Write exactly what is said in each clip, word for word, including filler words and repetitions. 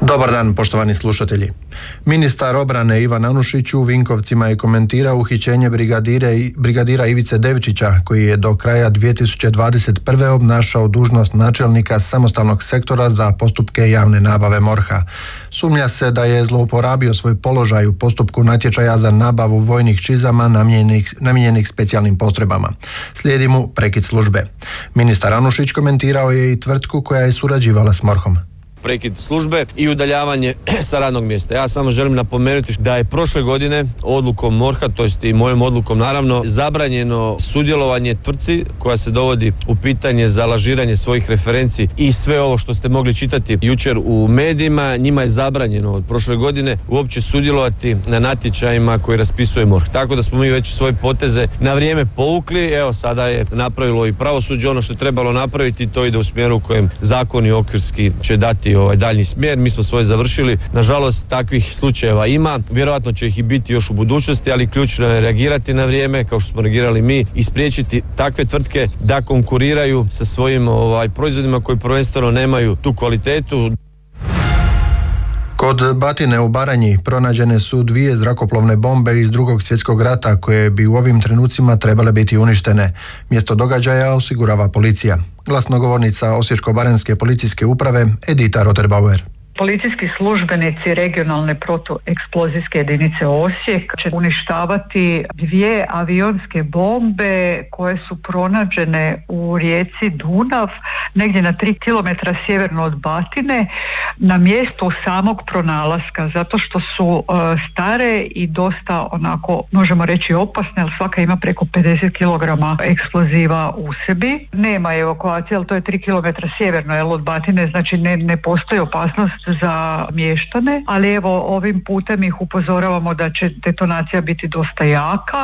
Dobar dan, poštovani slušatelji. Ministar obrane Ivan Anušić u Vinkovcima je komentirao uhićenje brigadira Ivice Devčića, koji je do kraja dvije tisuće dvadeset prve obnašao dužnost načelnika samostalnog sektora za postupke javne nabave MORH-a. Sumnja se da je zlouporabio svoj položaj u postupku natječaja za nabavu vojnih čizama namijenjenih, namijenjenih specijalnim postrojbama. Slijedi mu prekid službe. Ministar Anušić komentirao je i tvrtku koja je surađivala s MORH-om. Prekid službe i udaljavanje sa radnog mjesta. Ja samo želim napomenuti da je prošle godine odlukom MORH-a, to jest i mojom odlukom naravno, zabranjeno sudjelovanje tvrtci koja se dovodi u pitanje za lažiranje svojih referenci i sve ovo što ste mogli čitati jučer u medijima. Njima je zabranjeno od prošle godine uopće sudjelovati na natječajima koji raspisuje MORH. Tako da smo mi već svoje poteze na vrijeme povukli. Evo, sada je napravilo i pravosuđe ono što je trebalo napraviti, to ide u smjeru u kojem zakoni okvirski će dati ovaj daljnji smjer. Mi smo svoje završili. Nažalost, takvih slučajeva ima. Vjerojatno će ih i biti još u budućnosti, ali ključno je reagirati na vrijeme, kao što smo reagirali mi, i spriječiti takve tvrtke da konkuriraju sa svojim ovaj, proizvodima koji prvenstveno nemaju tu kvalitetu. Kod Batine u Baranji pronađene su dvije zrakoplovne bombe iz Drugog svjetskog rata koje bi u ovim trenucima trebale biti uništene. Mjesto događaja osigurava policija. Glasnogovornica Osječko-baranjske policijske uprave Edita Roterbauer. Policijski službenici regionalne protueksplozijske jedinice Osijek će uništavati dvije avionske bombe koje su pronađene u rijeci Dunav, negdje na tri kilometra sjeverno od Batine, na mjestu samog pronalaska, zato što su uh, stare i dosta onako, možemo reći, opasne, ali svaka ima preko pedeset kilograma eksploziva u sebi. Nema evakuacije, ali to je tri kilometra sjeverno jel, od Batine, znači ne, ne postoji opasnost za mještane, ali evo ovim putem ih upozoravamo da će detonacija biti dosta jaka.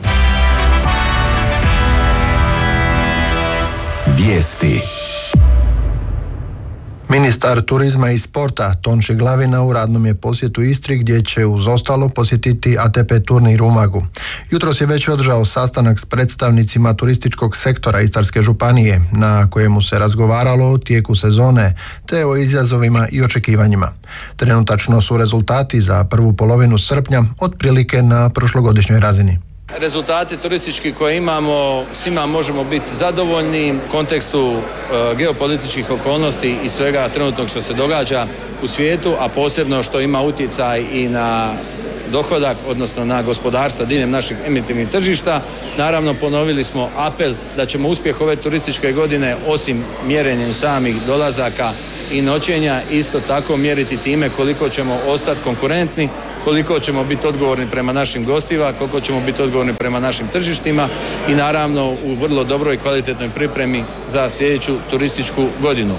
Vijesti. Ministar turizma i sporta Tonči Glavina u radnom je posjetu Istri gdje će uz ostalo posjetiti A T P turnir u Umagu. Jutros je već održao sastanak s predstavnicima turističkog sektora Istarske županije na kojemu se razgovaralo o tijeku sezone te o izazovima i očekivanjima. Trenutačno su rezultati za prvu polovinu srpnja otprilike na prošlogodišnjoj razini. Rezultati turistički koje imamo, svima možemo biti zadovoljni u kontekstu e, geopolitičkih okolnosti i svega trenutnog što se događa u svijetu, a posebno što ima utjecaj i na dohodak, odnosno na gospodarstva diljem naših emitivnih tržišta. Naravno, ponovili smo apel da ćemo uspjeh ove turističke godine, osim mjerenjem samih dolazaka i noćenja, isto tako mjeriti time koliko ćemo ostati konkurentni, koliko ćemo biti odgovorni prema našim gostima, koliko ćemo biti odgovorni prema našim tržištima i naravno u vrlo dobroj i kvalitetnoj pripremi za sljedeću turističku godinu.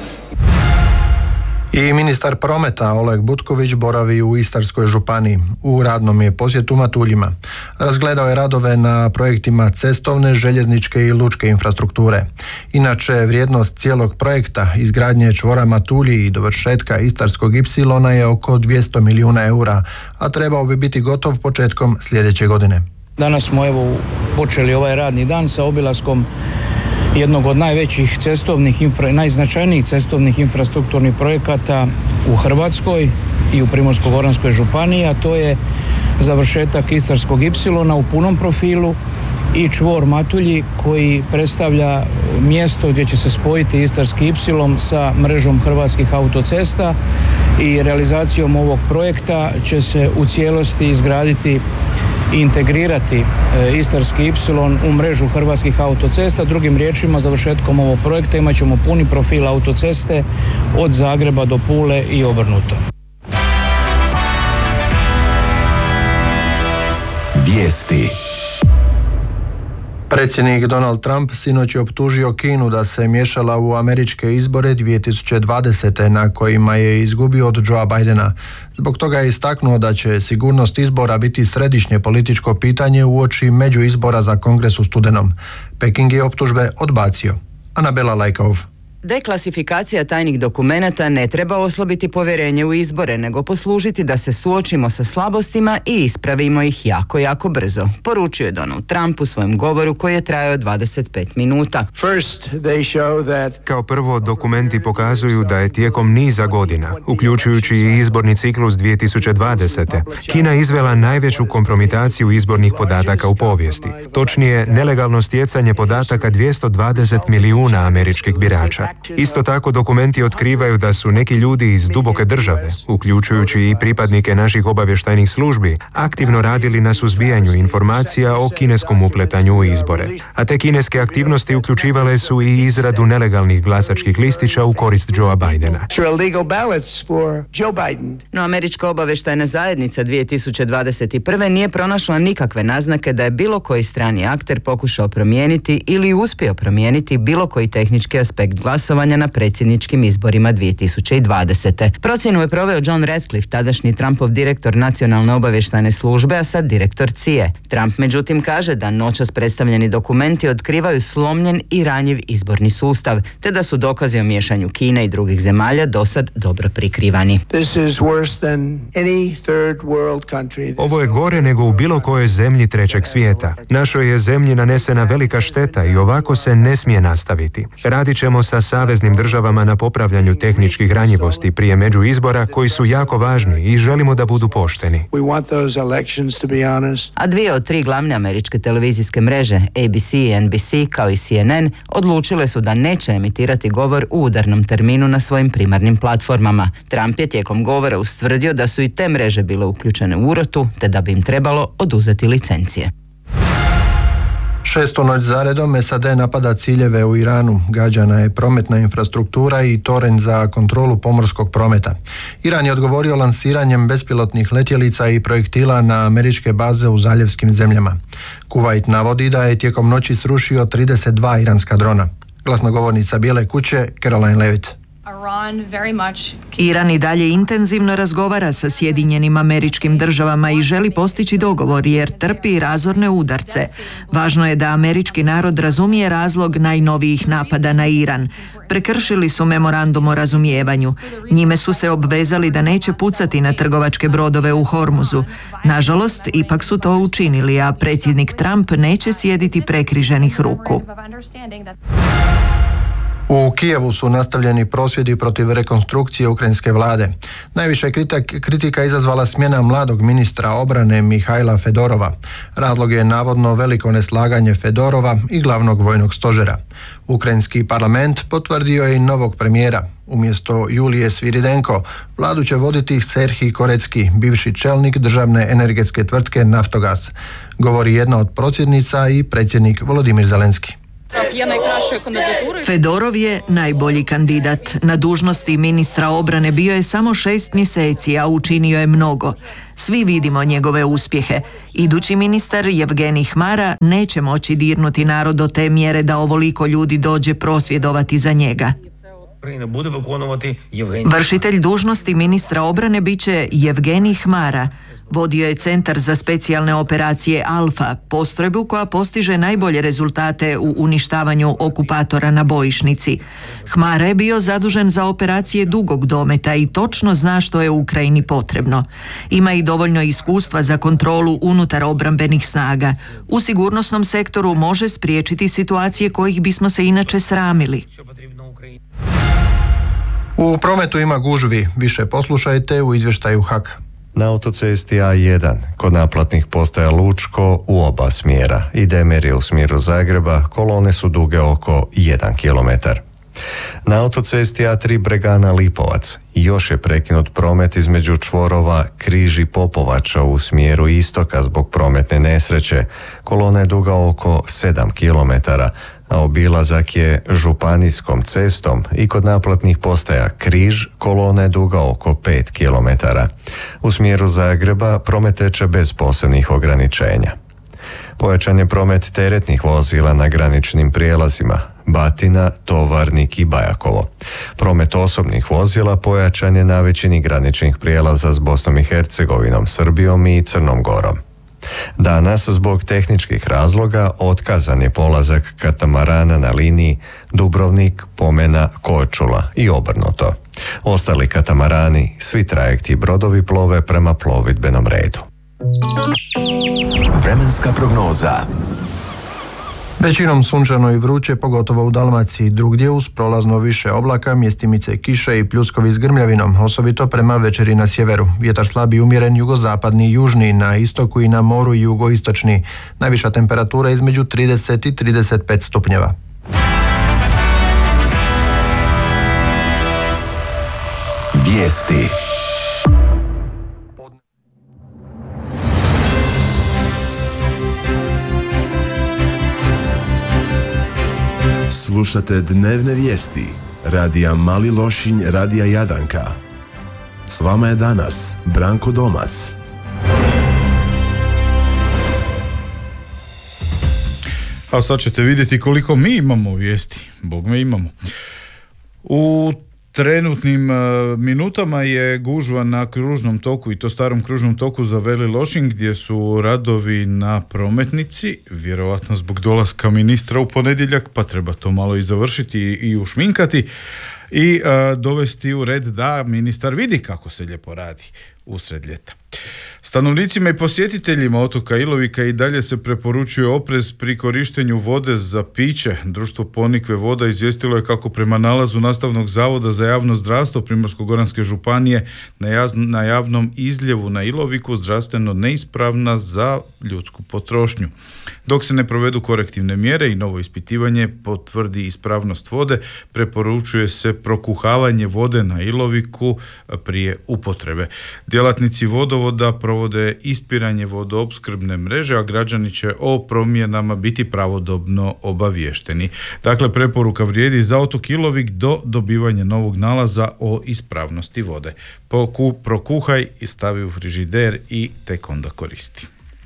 I ministar prometa Oleg Butković boravi u Istarskoj županiji. U radnom je posjetu Matuljima. Razgledao je radove na projektima cestovne, željezničke i lučke infrastrukture. Inače, vrijednost cijelog projekta izgradnje čvora Matulji i dovršetka Istarskog ipsilona je oko dvjesto milijuna eura, a trebao bi biti gotov početkom sljedeće godine. Danas smo evo počeli ovaj radni dan sa obilaskom jednog od najvećih cestovnih, infra, najznačajnijih cestovnih infrastrukturnih projekata u Hrvatskoj i u Primorsko-goranskoj županiji, a to je završetak Istarskog ipsilona u punom profilu i čvor Matulji koji predstavlja mjesto gdje će se spojiti Istarski ipsilon sa mrežom hrvatskih autocesta i realizacijom ovog projekta će se u cijelosti izgraditi i integrirati Istarski ipsilon u mrežu hrvatskih autocesta. Drugim riječima, završetkom ovog projekta imat ćemo puni profil autoceste od Zagreba do Pule i obrnuto. Vijesti. Predsjednik Donald Trump sinoć je optužio Kinu da se miješala u američke izbore dvije tisuće dvadesete na kojima je izgubio od Joea Bidena. Zbog toga je istaknuo da će sigurnost izbora biti središnje političko pitanje uoči međuizbora za Kongres u studenom. Peking je optužbe odbacio. Anabela Lajkov. Deklasifikacija tajnih dokumenata ne treba oslabiti povjerenje u izbore, nego poslužiti da se suočimo sa slabostima i ispravimo ih jako, jako brzo, poručio je Donald Trump u svojem govoru koji je trajao dvadeset pet minuta. Kao prvo, dokumenti pokazuju da je tijekom niza godina, uključujući i izborni ciklus dvije tisuće dvadesete, Kina izvela najveću kompromitaciju izbornih podataka u povijesti. Točnije, nelegalno stjecanje podataka dvjesto dvadeset milijuna američkih birača. Isto tako dokumenti otkrivaju da su neki ljudi iz duboke države, uključujući i pripadnike naših obavještajnih službi, aktivno radili na suzbijanju informacija o kineskom upletanju u izbore. A te kineske aktivnosti uključivale su i izradu nelegalnih glasačkih listića u korist Joea Bidena. No američka obavještajna zajednica dvije tisuće dvadeset prve nije pronašla nikakve naznake da je bilo koji strani akter pokušao promijeniti ili uspio promijeniti bilo koji tehnički aspekt glasovanja na predsjedničkim izborima dvije tisuće dvadesete. Procjenu je proveo John Ratcliffe, tadašnji Trumpov direktor nacionalne obavještajne službe, a sad direktor C I E. Trump međutim kaže da noćas predstavljeni dokumenti otkrivaju slomljen i ranjiv izborni sustav, te da su dokazi o miješanju Kine i drugih zemalja dosad dobro prikrivani. Ovo je gore nego u bilo kojoj zemlji trećeg svijeta. Našoj je zemlji nanesena velika šteta i ovako se ne smije nastaviti. Radit ćemo sa saveznim državama na popravljanju tehničkih ranjivosti prije među izbora koji su jako važni i želimo da budu pošteni. A dvije od tri glavne američke televizijske mreže, A B C i N B C kao i C N N, odlučile su da neće emitirati govor u udarnom terminu na svojim primarnim platformama. Trump je tijekom govora ustvrdio da su i te mreže bile uključene u urotu, te da bi im trebalo oduzeti licencije. Šestu noć zaredom S A D napada ciljeve u Iranu. Gađana je prometna infrastruktura i toranj za kontrolu pomorskog prometa. Iran je odgovorio lansiranjem bespilotnih letjelica i projektila na američke baze u zaljevskim zemljama. Kuvajt navodi da je tijekom noći srušio trideset dva iranska drona. Glasnogovornica Bijele kuće Caroline Levitt. Iran i dalje intenzivno razgovara sa Sjedinjenim Američkim Državama i želi postići dogovor jer trpi razorne udarce. Važno je da američki narod razumije razlog najnovijih napada na Iran. Prekršili su memorandum o razumijevanju. Njime su se obvezali da neće pucati na trgovačke brodove u Hormuzu. Nažalost, ipak su to učinili, a predsjednik Trump neće sjediti prekriženih ruku. U Kijevu su nastavljeni prosvjedi protiv rekonstrukcije ukrajinske vlade. Najviše kritika izazvala smjena mladog ministra obrane Mihajla Fedorova. Razlog je navodno veliko neslaganje Fedorova i glavnog vojnog stožera. Ukrajinski parlament potvrdio je i novog premijera. Umjesto Julije Sviridenko, vladu će voditi Serhij Korecki, bivši čelnik državne energetske tvrtke Naftogaz. Govori jedna od prosvjednica i predsjednik Volodimir Zelenski. Fedorov je najbolji kandidat. Na dužnosti ministra obrane bio je samo šest mjeseci, a učinio je mnogo. Svi vidimo njegove uspjehe. Idući ministar Jevgenij Hmara neće moći dirnuti narod do te mjere da ovoliko ljudi dođe prosvjedovati za njega. Vršitelj dužnosti ministra obrane bit će Jevgenij Hmara. Vodio je Centar za specijalne operacije Alfa, postrojbu koja postiže najbolje rezultate u uništavanju okupatora na bojišnici. Hmara je bio zadužen za operacije dugog dometa i točno zna što je Ukrajini potrebno. Ima i dovoljno iskustva za kontrolu unutar obrambenih snaga. U sigurnosnom sektoru može spriječiti situacije kojih bismo se inače sramili. U prometu ima gužvi. Više poslušajte u izvještaju H A K. Na autocesti A jedan, kod naplatnih postaja Lučko, u oba smjera. Ide Merije u smjeru Zagreba, kolone su duge oko jedan kilometar. Na autocesti A tri Bregana Lipovac još je prekinut promet između čvorova Križ i Popovača u smjeru istoka zbog prometne nesreće. Kolona je duga oko sedam kilometara, a obilazak je županijskom cestom i kod naplatnih postaja Križ kolona je duga oko pet kilometara. U smjeru Zagreba promet teče bez posebnih ograničenja. Pojačan je promet teretnih vozila na graničnim prijelazima Batina, Tovarnik i Bajakovo. Promet osobnih vozila pojačan je na većini graničnih prijelaza s Bosnom i Hercegovinom, Srbijom i Crnom Gorom. Danas, zbog tehničkih razloga, otkazan je polazak katamarana na liniji Dubrovnik, Pomena, Korčula i obrnuto. Ostali katamarani, svi trajekti i brodovi plove prema plovidbenom redu. Vremenska prognoza. Većinom sunčano i vruće, pogotovo u Dalmaciji, drugdje uz prolazno više oblaka, mjestimice kiše i pljuskovi s grmljavinom, osobito prema večeri na sjeveru. Vjetar slab i umjeren jugozapadni i južni, na istoku i na moru jugoistočni. Najviša temperatura između trideset i trideset pet stupnjeva. Vijesti. Slušate dnevne vijesti radija Mali Lošinj, radija Jadanka. S vama je danas Branko Domac. A sad ćete vidjeti koliko mi imamo vijesti. Bog me imamo. U trenutnim uh, minutama je gužva na kružnom toku, i to starom kružnom toku za Veli Lošinj, gdje su radovi na prometnici, vjerovatno zbog dolaska ministra u ponedjeljak, pa treba to malo i završiti i, i ušminkati i uh, dovesti u red da ministar vidi kako se lijepo radi usred ljeta. Stanovnicima i posjetiteljima otoka Ilovika i dalje se preporučuje oprez pri korištenju vode za piće. Društvo Ponikve voda izvijestilo je kako prema nalazu Nastavnog zavoda za javno zdravstvo Primorsko-goranske županije na, jaz, na javnom izljevu na Iloviku zdravstveno neispravna za ljudsku potrošnju. Dok se ne provedu korektivne mjere i novo ispitivanje potvrdi ispravnost vode, preporučuje se prokuhavanje vode na Iloviku prije upotrebe. Djelatnici vodovoda provode ispiranje vodoopskrbne mreže, a građani će o promjenama biti pravodobno obaviješteni. Dakle, preporuka vrijedi za otok Ilovik do dobivanja novog nalaza o ispravnosti vode. Poku, prokuhaj i stavi u frižider i tek onda koristi.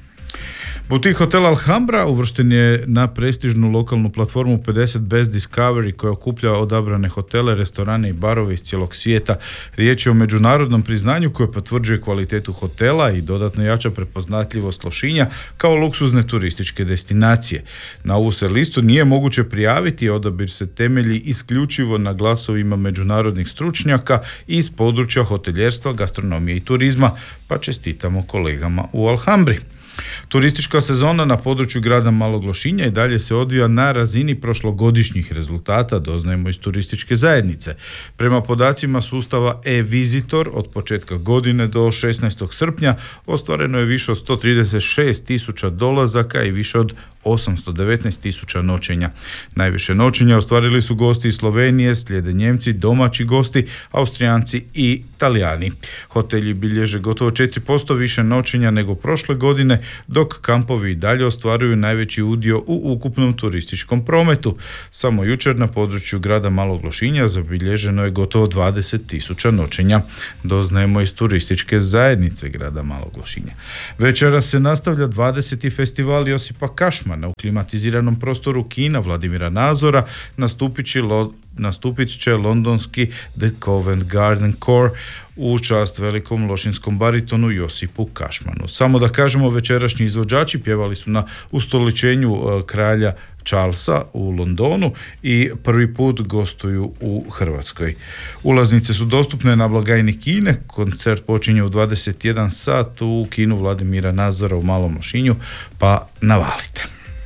Butik hotel Alhambra uvršten je na prestižnu lokalnu platformu pedeset Best Discovery koja okuplja odabrane hotele, restorane i barove iz cijelog svijeta. Riječ je o međunarodnom priznanju koje potvrđuje kvalitetu hotela i dodatno jača prepoznatljivost Lošinja kao luksuzne turističke destinacije. Na ovu se listu nije moguće prijaviti, odabir se temelji isključivo na glasovima međunarodnih stručnjaka iz područja hoteljerstva, gastronomije i turizma, pa čestitamo kolegama u Alhambri. Turistička sezona na području grada Malog Lošinja i dalje se odvija na razini prošlogodišnjih rezultata, doznajemo iz turističke zajednice. Prema podacima sustava e-Visitor od početka godine do šesnaestog srpnja ostvareno je više od sto trideset šest tisuća dolazaka i više od osamsto devetnaest tisuća noćenja. Najviše noćenja ostvarili su gosti iz Slovenije, slijede Njemci, domaći gosti, Austrijanci i Talijani. Hoteli bilježe gotovo četiri posto više noćenja nego prošle godine, dok kampovi i dalje ostvaruju najveći udio u ukupnom turističkom prometu. Samo jučer na području grada Malog Lošinja zabilježeno je gotovo dvadeset tisuća noćenja. Doznajemo iz turističke zajednice grada Malog Lošinja. Večeras se nastavlja dvadeseti festival Josipa Kašmana u klimatiziranom prostoru kina Vladimira Nazora. Nastupit će, lo, nastupit će londonski The Covent Garden Core u čast velikom lošinskom baritonu Josipu Kašmanu. Samo da kažemo, večerašnji izvođači pjevali su na ustoličenju kralja Charlesa u Londonu i prvi put gostuju u Hrvatskoj. Ulaznice su dostupne na blagajni kine, koncert počinje u dvadeset jedan sat u kinu Vladimira Nazora u Malom Lošinju, pa navalite.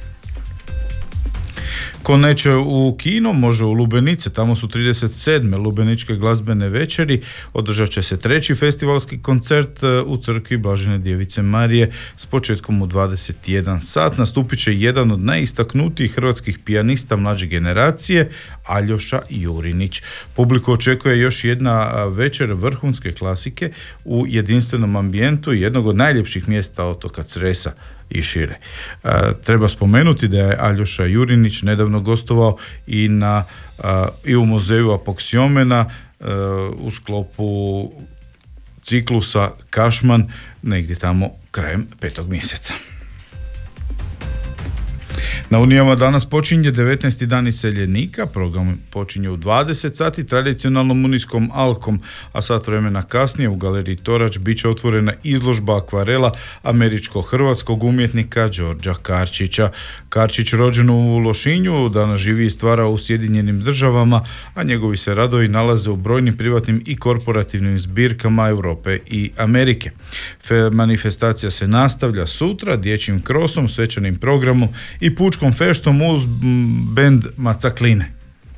Ko neće u kino, može u Lubenice, tamo su trideset sedme Lubeničke glazbene večeri, održat će se treći festivalski koncert u crkvi Blažene Djevice Marije s početkom u dvadeset jedan sat. Nastupit će jedan od najistaknutijih hrvatskih pijanista mlađe generacije, Aljoša Jurinić. Publiku očekuje još jedna večer vrhunske klasike u jedinstvenom ambijentu i jednog od najljepših mjesta otoka Cresa i šire. E, treba spomenuti da je Aljoša Jurinić nedavno gostovao i, na, a, i u muzeju Apoksiomena e, u sklopu ciklusa Kašman negdje tamo krajem petog mjeseca. Na Unijama danas počinje devetnaesti dan iseljenika, program počinje u dvadeset sati tradicionalnom unijskom alkom, a sat vremena kasnije u galeriji Torač bit će otvorena izložba akvarela američko-hrvatskog umjetnika Đorđa Karčića. Karčić, rođen u Lošinju, danas živi i stvara u Sjedinjenim državama, a njegovi se radovi nalaze u brojnim privatnim i korporativnim zbirkama Europe i Amerike. Fe, manifestacija se nastavlja sutra dječjim krosom, svečanim programom i pučkom feštom uz bend Macakline.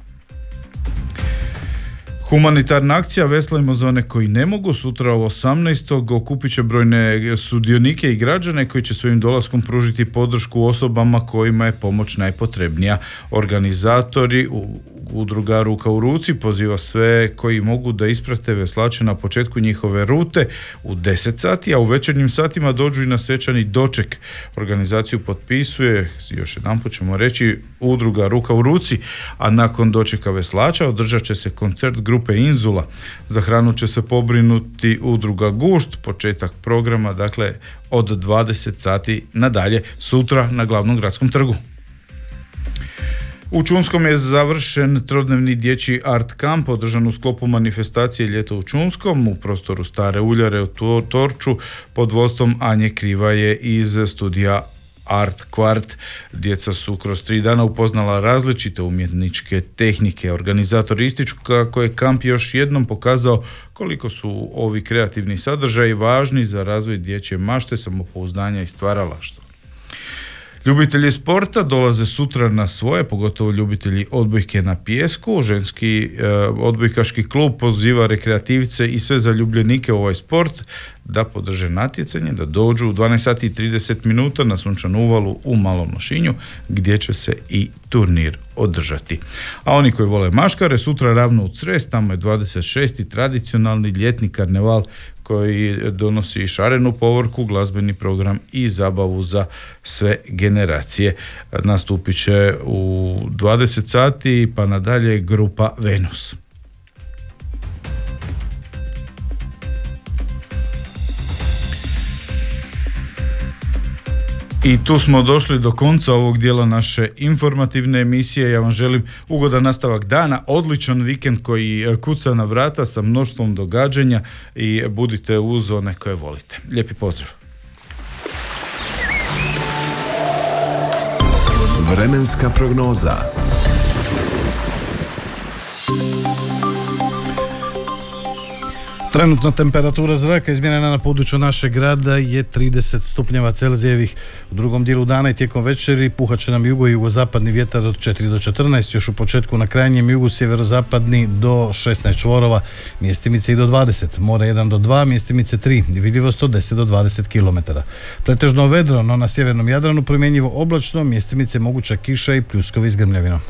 Humanitarna akcija Veslajmo za one koji ne mogu sutra u osamnaestog okupit će brojne sudionike i građane koji će svojim dolaskom pružiti podršku osobama kojima je pomoć najpotrebnija. Organizatori udruga Ruka u ruci poziva sve koji mogu da isprate veslače na početku njihove rute u deset sati, a u večernjim satima dođu i na svečani doček. Organizaciju potpisuje, još jedanput ćemo reći, udruga Ruka u ruci, a nakon dočeka veslača održat će se koncert grupe Inzula. Za hranu će se pobrinuti udruga Gušt, početak programa, dakle, od dvadeset sati nadalje, sutra na glavnom gradskom trgu. U Čunskom je završen trodnevni dječji art kamp održan u sklopu manifestacije Ljeto u Čunskom u prostoru Stare uljare u Torču pod vodstvom Anje Krivaje iz studija Art Kvart. Djeca su kroz tri dana upoznala različite umjetničke tehnike. Organizatori ističu kako je kamp još jednom pokazao koliko su ovi kreativni sadržaji važni za razvoj dječje mašte, samopouzdanja i stvaralaštva. Ljubitelji sporta dolaze sutra na svoje, pogotovo ljubitelji odbojke na pijesku. Ženski e, odbojkaški klub poziva rekreativce i sve zaljubljenike u ovaj sport da podrže natjecanje, da dođu u dvanaest sati i trideset minuta na Sunčanu uvalu u Malom Lošinju, gdje će se i turnir održati. A oni koji vole maškare, sutra ravno u Cres, tamo je dvadeset šesti tradicionalni ljetni karneval koji donosi šarenu povorku, glazbeni program i zabavu za sve generacije. Nastupit će u dvadeset sati pa nadalje grupa Venus. I tu smo došli do konca ovog dijela naše informativne emisije. Ja vam želim ugodan nastavak dana, odličan vikend koji kuca na vrata sa mnoštvom događanja i budite uz one koje volite. Lijepi pozdrav. Vremenska prognoza. Trenutna temperatura zraka izmjerena na području našeg grada je trideset stupnjeva Celzijevih. U drugom dijelu dana i tijekom večeri puhat će nam jugo i jugozapadni vjetar od četiri do četrnaest, još u početku na krajnjem jugu sjeverozapadni do šesnaest čvorova, mjestimice i do dvadeset, more jedan do dva, mjestimice tri, vidljivost od deset do dvadeset kilometara. Pretežno vedro, no na sjevernom Jadranu promjenjivo oblačno, mjestimice moguća kiša i pljuskovi s grmljavinom.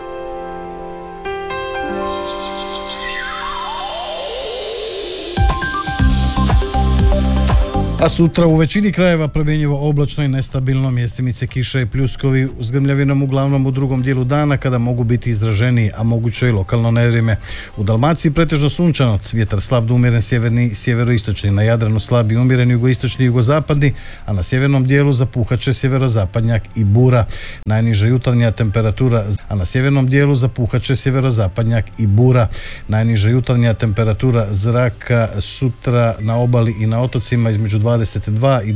A sutra u većini krajeva promjenjivo oblačno i nestabilno, mjestimice kiša i pljuskovi s grmljavinom uglavnom u drugom dijelu dana kada mogu biti izraženiji, a moguće i lokalno nevrijeme. U Dalmaciji pretežno sunčano, vjetar slab do umjeren sjeverni i sjeveroistočni, na Jadranu slab i umjeren jugoistočni i jugozapadni, a na sjevernom dijelu zapuhat će sjeverozapadnjak i bura. Najniža jutarnja temperatura, a na sjevernom dijelu zapuhat će sjeverozapadnjak i bura. Najniža jutarnja temperatura zraka sutra na obali i na otocima između dvadeset dva i